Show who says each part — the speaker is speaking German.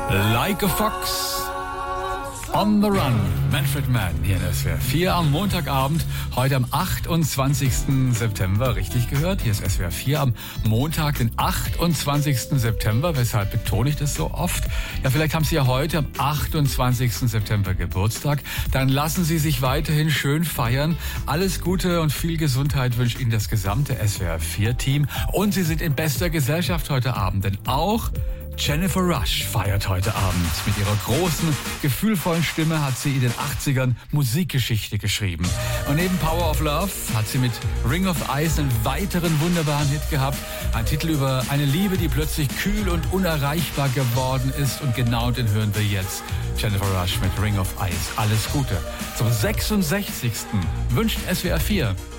Speaker 1: Like a Fox, on the Run, Manfred Mann hier in SWR 4 am Montagabend, heute am 28. September, richtig gehört, hier ist SWR 4 am Montag, den 28. September, weshalb betone ich das so oft? Ja, vielleicht haben Sie ja heute am 28. September Geburtstag, dann lassen Sie sich weiterhin schön feiern. Alles Gute und viel Gesundheit wünscht Ihnen das gesamte SWR 4 Team und Sie sind in bester Gesellschaft heute Abend, denn auch Jennifer Rush feiert heute Abend. Mit ihrer großen, gefühlvollen Stimme hat sie in den 80ern Musikgeschichte geschrieben. Und neben Power of Love hat sie mit Ring of Ice einen weiteren wunderbaren Hit gehabt. Ein Titel über eine Liebe, die plötzlich kühl und unerreichbar geworden ist. Und genau den hören wir jetzt. Jennifer Rush mit Ring of Ice. Alles Gute. Zum 66. wünscht SWR 4